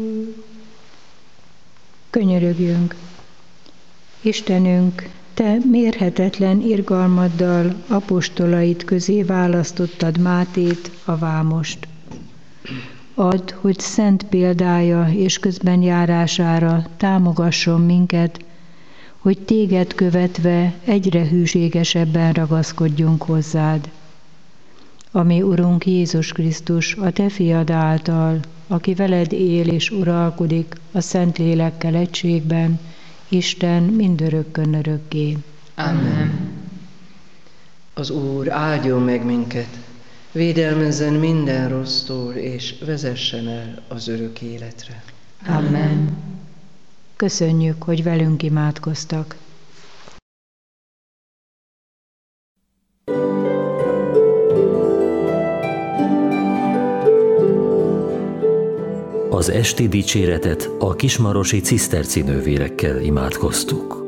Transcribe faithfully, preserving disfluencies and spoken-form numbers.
Könyörögjünk. Istenünk, Te mérhetetlen irgalmaddal apostolait közé választottad Mátét, a vámost. Add, hogy szent példája és közben járására támogasson minket, hogy Téged követve egyre hűségesebben ragaszkodjunk hozzád. Ami Urunk Jézus Krisztus, a Te fiad által, aki veled él és uralkodik a Szentlélekkel egységben, Isten mindörökkön örökké. Amen. Az Úr áldjon meg minket, védelmezzen minden rossztól, és vezessen el az örök életre. Amen. Köszönjük, hogy velünk imádkoztak. Az esti dicséretet a kismarosi ciszterci nővérekkel imádkoztuk.